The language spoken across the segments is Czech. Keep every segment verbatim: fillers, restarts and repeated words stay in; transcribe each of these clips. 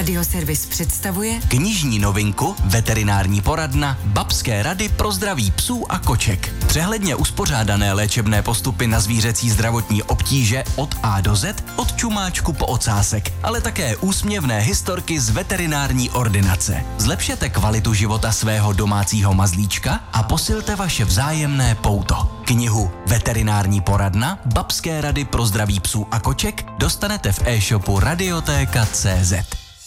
Radioservis představuje knižní novinku Veterinární poradna Babské rady pro zdraví psů a koček. Přehledně uspořádané léčebné postupy na zvířecí zdravotní obtíže od A do Z, od čumáčku po ocásek, ale také úsměvné historky z veterinární ordinace. Zlepšete kvalitu života svého domácího mazlíčka a posilte vaše vzájemné pouto. Knihu Veterinární poradna Babské rady pro zdraví psů a koček dostanete v e-shopu radiotéka tečka cé zet.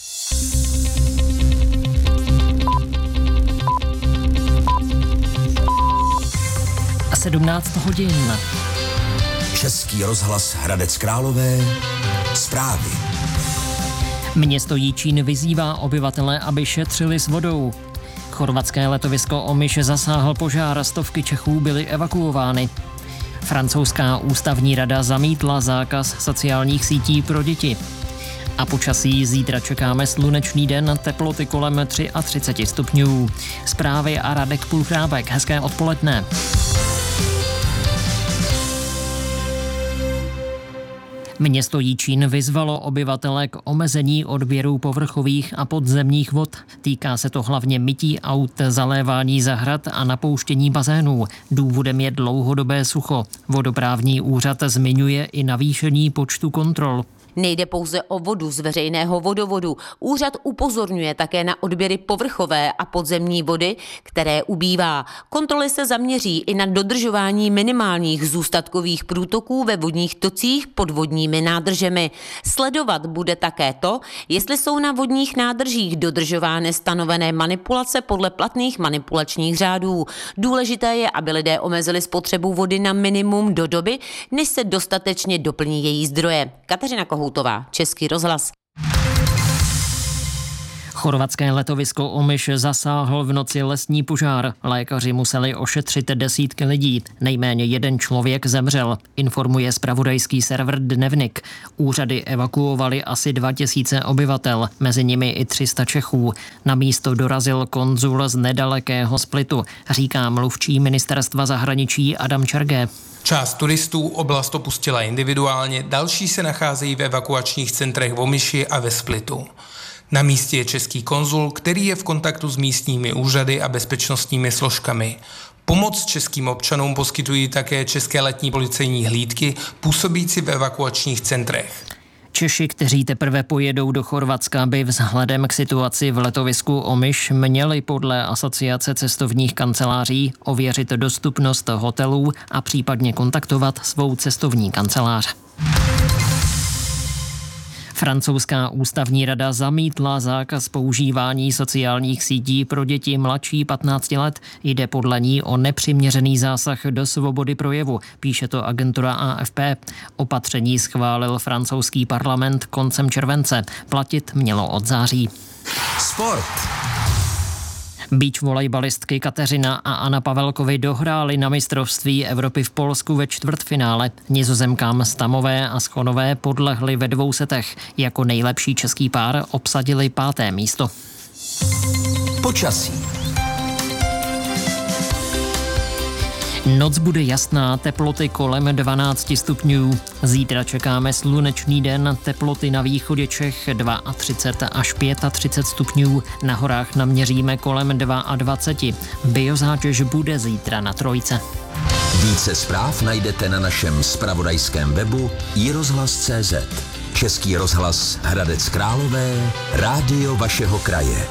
sedmnáct hodin. Český rozhlas Hradec Králové. Zprávy. Město Jičín vyzývá obyvatele, aby šetřili s vodou. Chorvatské letovisko Omiš zasáhl požár, stovky Čechů byly evakuovány. Francouzská ústavní rada zamítla zákaz sociálních sítí pro děti. A počasí zítra čekáme slunečný den, teploty kolem třicet tři stupňů. Zprávy a Radek Půlchrábek. Hezké odpoledne. Město Jičín vyzvalo obyvatele k omezení odběru povrchových a podzemních vod. Týká se to hlavně mytí aut, zalévání zahrad a napouštění bazénů. Důvodem je dlouhodobé sucho. Vodoprávní úřad zmiňuje i navýšení počtu kontrol. Nejde pouze o vodu z veřejného vodovodu. Úřad upozorňuje také na odběry povrchové a podzemní vody, které ubývá. Kontroly se zaměří i na dodržování minimálních zůstatkových průtoků ve vodních tocích pod vodními nádržemi. Sledovat bude také to, jestli jsou na vodních nádržích dodržovány stanovené manipulace podle platných manipulačních řádů. Důležité je, aby lidé omezili spotřebu vody na minimum do doby, než se dostatečně doplní její zdroje. Kateřina Kohoutová, Český rozhlas. Chorvatské letovisko Omiš zasáhl v noci lesní požár. Lékaři museli ošetřit desítky lidí. Nejméně jeden člověk zemřel, informuje zpravodajský server Dnevnik. Úřady evakuovali asi dva tisíce obyvatel, mezi nimi i tři sta Čechů. Na místo dorazil konzul z nedalekého Splitu, říká mluvčí ministerstva zahraničí Adam Čergé. Část turistů oblast opustila individuálně, další se nacházejí v evakuačních centrech v Omiši a ve Splitu. Na místě je český konzul, který je v kontaktu s místními úřady a bezpečnostními složkami. Pomoc českým občanům poskytují také české letní policejní hlídky působící v evakuačních centrech. Češi, kteří teprve pojedou do Chorvatska, by vzhledem k situaci v letovisku Omiš měli podle Asociace cestovních kanceláří ověřit dostupnost hotelů a případně kontaktovat svou cestovní kancelář. Francouzská ústavní rada zamítla zákaz používání sociálních sítí pro děti mladší patnácti let. Jde podle ní o nepřiměřený zásah do svobody projevu, píše to agentura A F P. Opatření schválil francouzský parlament koncem července. Platit mělo od září. Sport. Beach volejbalistky Kateřina a Anna Pavelkovi dohrály na mistrovství Evropy v Polsku ve čtvrtfinále. Nizozemkám Stamové a Schonové podlehly ve dvou setech. Jako nejlepší český pár obsadili páté místo. Počasí. Noc bude jasná, teploty kolem dvanáct stupňů. Zítra čekáme slunečný den, teploty na východě Čech třicet dva až třicet pět stupňů. Na horách naměříme kolem dvacet dva. Biozátěž bude zítra na trojce. Více zpráv najdete na našem zpravodajském webu i rozhlas tečka cé zet. Český rozhlas Hradec Králové, rádio vašeho kraje.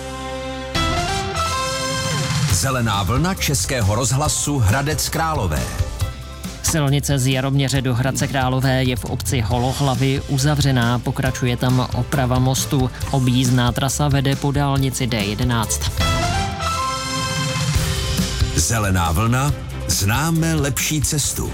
Zelená vlna Českého rozhlasu Hradec Králové. Silnice z Jaroměře do Hradce Králové je v obci Holohlavy uzavřená, pokračuje tam oprava mostu. Objízdná trasa vede po dálnici D jedenáct. Zelená vlna, známe lepší cestu.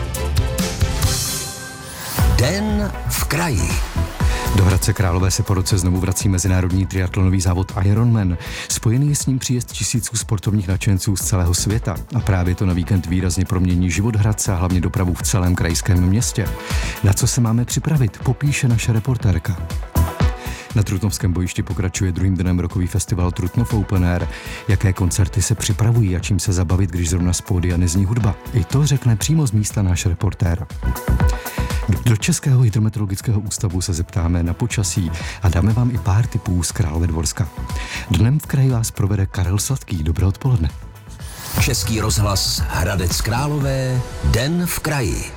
Den v kraji. Do Hradce Králové se po roce znovu vrací mezinárodní triatlonový závod Ironman. Spojený je s ním příjezd tisíců sportovních nadšenců z celého světa a právě to na víkend výrazně promění život Hradce a hlavně dopravu v celém krajském městě. Na co se máme připravit, popíše naše reportérka. Na Trutnovském bojišti pokračuje druhým dnem rokový festival Trutnov Open Air. Jaké koncerty se připravují a čím se zabavit, když zrovna z pódia nezní hudba? I to řekne přímo z místa náš reportér. Do Českého hydrometeorologického ústavu se zeptáme na počasí a dáme vám i pár tipů z Královédvorska. Dnem v kraji vás provede Karel Sladký. Dobré odpoledne. Český rozhlas Hradec Králové, Den v kraji.